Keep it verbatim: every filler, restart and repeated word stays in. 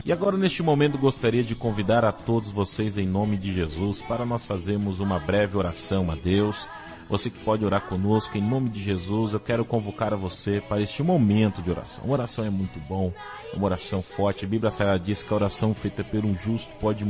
E agora, neste momento, gostaria de convidar a todos vocês, em nome de Jesus, para nós fazermos uma breve oração a Deus. Você que pode orar conosco, em nome de Jesus, eu quero convocar a você para este momento de oração. Uma oração é muito bom, uma oração forte. A Bíblia Sagrada diz que a oração feita por um justo pode